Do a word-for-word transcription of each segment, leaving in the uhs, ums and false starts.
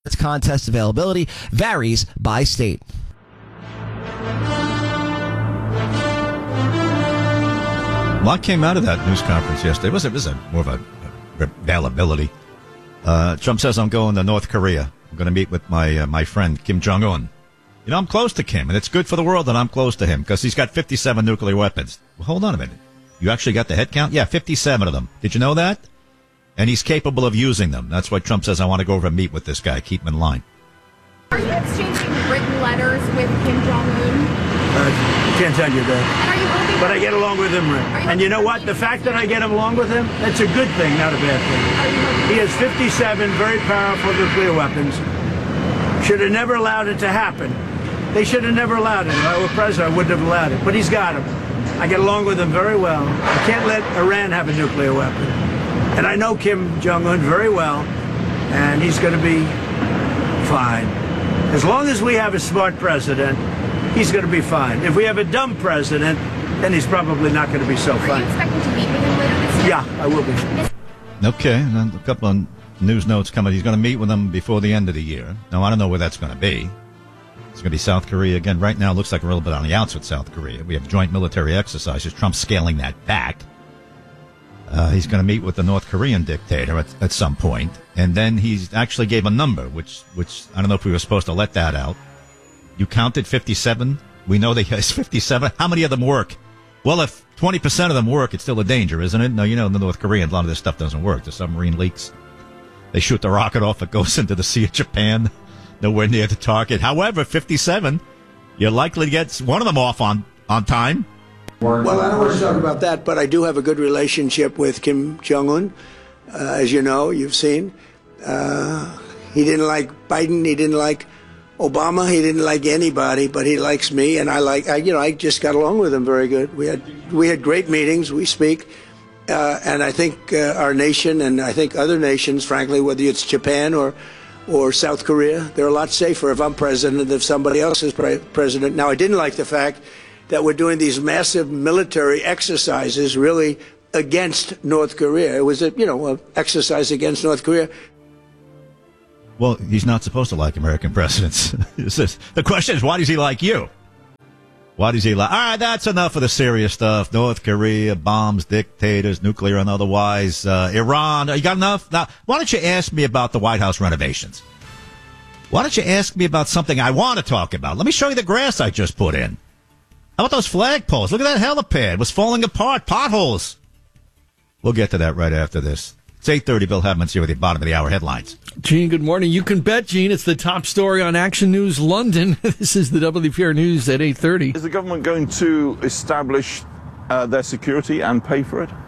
Contest availability varies by state. A lot came out of that news conference yesterday. It was, it was a, more of a availability. Uh, Trump says, I'm going to North Korea. I'm going to meet with my uh, my friend Kim Jong-un. You know, I'm close to Kim, and it's good for the world that I'm close to him because he's got fifty-seven nuclear weapons. Well, hold on a minute. You actually got the head count? Yeah, fifty-seven of them. Did you know that? And he's capable of using them. That's why Trump says, I want to go over and meet with this guy. Keep him in line. Are you exchanging written letters with Kim Jong-un? I can't tell you that. And are you hoping but I get along with him. You and you know what? The fact that I get along with him, that's a good thing, not a bad thing. He has fifty-seven very powerful nuclear weapons. Should have never allowed it to happen. They should have never allowed it. If I were president, I wouldn't have allowed it. But he's got them. I get along with him very well. I can't let Iran have a nuclear weapon. And I know Kim Jong-un very well, and he's going to be fine. As long as we have a smart president, he's going to be fine. If we have a dumb president, then he's probably not going to be so fine. Are you expecting to meet with him later this year? Yeah, I will be. Okay, and then a couple of news notes coming. He's going to meet with them before the end of the year. Now, I don't know where that's going to be. It's going to be South Korea again. Right now, it looks like we're a little bit on the outs with South Korea. We have joint military exercises. Trump's scaling that back. Uh, he's going to meet with the North Korean dictator at, at some point, and then he's actually gave a number, which which I don't know if we were supposed to let that out. You counted fifty-seven. We know that there's fifty-seven. How many of them work? Well, if twenty percent of them work, it's still a danger, isn't it? No, you know, in the North Koreans, a lot of this stuff doesn't work. The submarine leaks. They shoot the rocket off. It goes into the Sea of Japan, nowhere near the target. However, fifty-seven, you're likely to get one of them off on, on time. Well, I don't want to talk about that, but I do have a good relationship with Kim Jong-un. Uh, as you know, you've seen. Uh, he didn't like Biden. He didn't like Obama. He didn't like anybody, but he likes me, and I like. I, you know, I just got along with him very good. We had we had great meetings. We speak, uh, and I think uh, our nation, and I think other nations, frankly, whether it's Japan or or South Korea, they're a lot safer if I'm president than if somebody else is pre- president. Now, I didn't like the fact that we're doing these massive military exercises really against North Korea. It was a, you know, an exercise against North Korea. Well, he's not supposed to like American presidents. The question is, why does he like you? Why does he like... All right, that's enough of the serious stuff. North Korea, bombs, dictators, nuclear and otherwise. Uh, Iran, you got enough? Now, why don't you ask me about the White House renovations? Why don't you ask me about something I want to talk about? Let me show you the grass I just put in. How about those flagpoles? Look at that helipad. It was falling apart. Potholes. We'll get to that right after this. It's eight thirty. Bill Hevman's here with the bottom of the hour headlines. Gene, good morning. You can bet, Gene, it's the top story on Action News London. This is the W P R News at eight thirty. Is the government going to establish uh, their security and pay for it?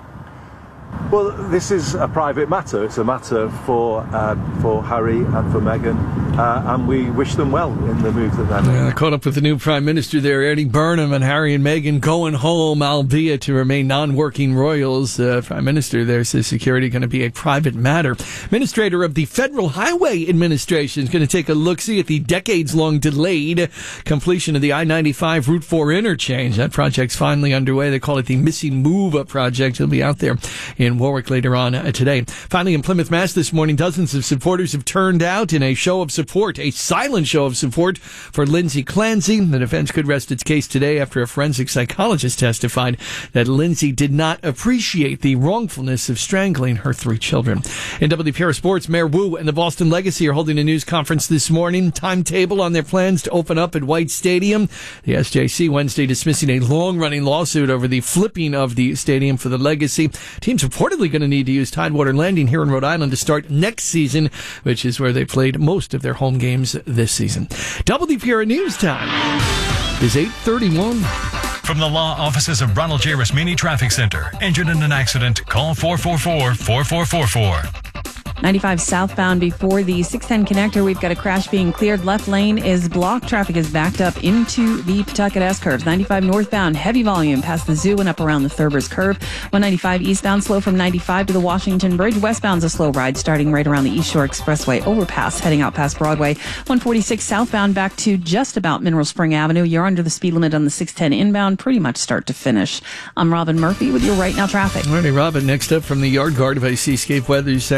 Well, this is a private matter. It's a matter for uh, for Harry and for Meghan, uh, and we wish them well in the move that they're making. Yeah, I caught up with the new Prime Minister there, Eddie Burnham, and Harry and Meghan going home, albeit to remain non-working royals. Uh, Prime Minister there says security going to be a private matter. Administrator of the Federal Highway Administration is going to take a look-see at the decades-long delayed completion of the I ninety-five Route four interchange. That project's finally underway. They call it the Missing Move project. He'll be out there in Warwick later on uh, today. Finally, in Plymouth, Mass this morning, dozens of supporters have turned out in a show of support, a silent show of support for Lindsay Clancy. The defense could rest its case today after a forensic psychologist testified that Lindsay did not appreciate the wrongfulness of strangling her three children. In W P R Sports, Mayor Wu and the Boston Legacy are holding a news conference this morning. Timetable on their plans to open up at White Stadium. The S J C Wednesday dismissing a long-running lawsuit over the flipping of the stadium for the Legacy. Teams reportedly going to need to use Tidewater Landing here in Rhode Island to start next season, which is where they played most of their home games this season. W P R News time is eight thirty-one. From the law offices of Ronald J. Rasmini Traffic Center. Injured in an accident? Call four four four, four four four four. ninety-five southbound before the six ten connector. We've got a crash being cleared. Left lane is blocked. Traffic is backed up into the Pawtucket S-curves. ninety-five northbound, heavy volume past the zoo and up around the Thurber's curve. one ninety-five eastbound, slow from ninety-five to the Washington Bridge. Westbound's a slow ride starting right around the East Shore Expressway overpass, heading out past Broadway. one forty-six southbound back to just about Mineral Spring Avenue. You're under the speed limit on the six ten inbound, pretty much start to finish. I'm Robin Murphy with your Right Now traffic. All righty, Robin, next up from the Yard Guard of a Seascape Weather Center. Enjoy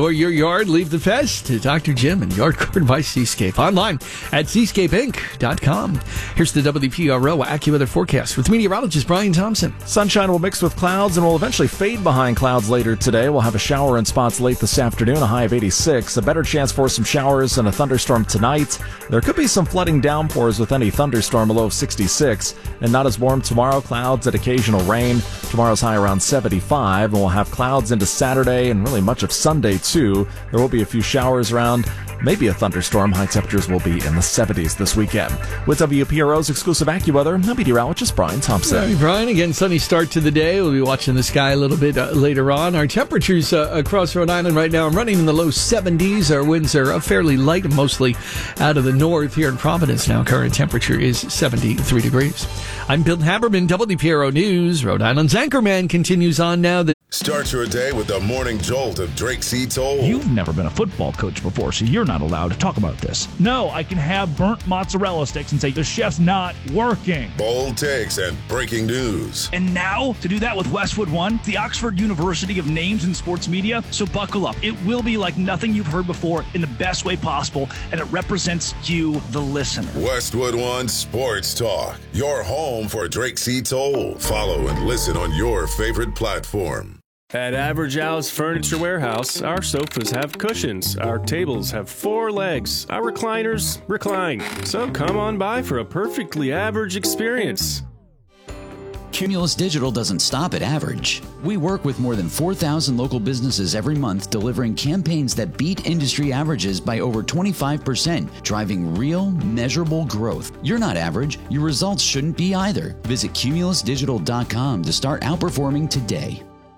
or your yard, leave the pest to Doctor Jim and Yard Guard by Seascape. Online at seascape inc dot com. Here's the W P R O AccuWeather forecast with meteorologist Brian Thompson. Sunshine will mix with clouds and will eventually fade behind clouds later today. We'll have a shower in spots late this afternoon, a high of eighty-six. A better chance for some showers and a thunderstorm tonight. There could be some flooding downpours with any thunderstorm, a low of sixty-six. And not as warm tomorrow, clouds and occasional rain. Tomorrow's high around seventy-five, and we'll have clouds into Saturday and really much of Sunday, too. There will be a few showers around, maybe a thunderstorm. High temperatures will be in the seventies this weekend. With W P R O's exclusive AccuWeather, I'm meteorologist Brian Thompson. Hey, Brian, again, sunny start to the day. We'll be watching the sky a little bit uh, later on. Our temperatures uh, across Rhode Island right now are running in the low seventies. Our winds are uh, fairly light, mostly out of the north. Here in Providence now, current temperature is seventy-three degrees. I'm Bill Haberman, W P R O News. Rhode Island's Anchorman continues on now. The Start your day with the morning jolt of Drake C. Toll. You've never been a football coach before, so you're not allowed to talk about this. No, I can have burnt mozzarella sticks and say the chef's not working. Bold takes and breaking news. And now, to do that with Westwood One, the Oxford University of Names in Sports Media. So buckle up. It will be like nothing you've heard before in the best way possible, and it represents you, the listener. Westwood One Sports Talk, your home for Drake C. Toll. Follow and listen on your favorite platform. At Average House Furniture Warehouse, our sofas have cushions, our tables have four legs, our recliners recline. So come on by for a perfectly average experience. Cumulus Digital doesn't stop at average. We work with more than four thousand local businesses every month, delivering campaigns that beat industry averages by over twenty-five percent, driving real, measurable growth. You're not average. Your results shouldn't be either. Visit cumulus digital dot com to start outperforming today.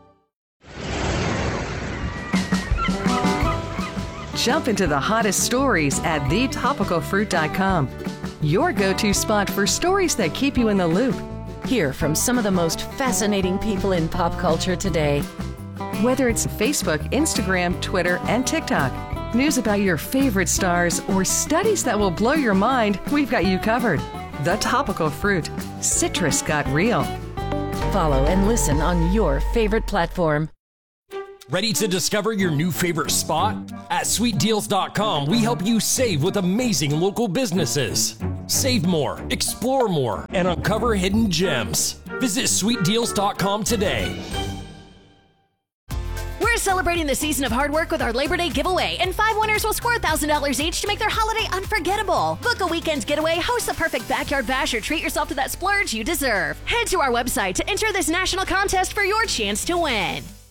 Jump into the hottest stories at the topical fruit dot com. Your go-to spot for stories that keep you in the loop. Hear from some of the most fascinating people in pop culture today. Whether it's Facebook, Instagram, Twitter, and TikTok, news about your favorite stars, or studies that will blow your mind, we've got you covered. The Topical Fruit. Citrus got real. Follow and listen on your favorite platform. Ready to discover your new favorite spot? At sweet deals dot com, we help you save with amazing local businesses. Save more, explore more, and uncover hidden gems. Visit sweet deals dot com today. We're celebrating the season of hard work with our Labor Day giveaway, and five winners will score one thousand dollars each to make their holiday unforgettable. Book a weekend getaway, host the perfect backyard bash, or treat yourself to that splurge you deserve. Head to our website to enter this national contest for your chance to win.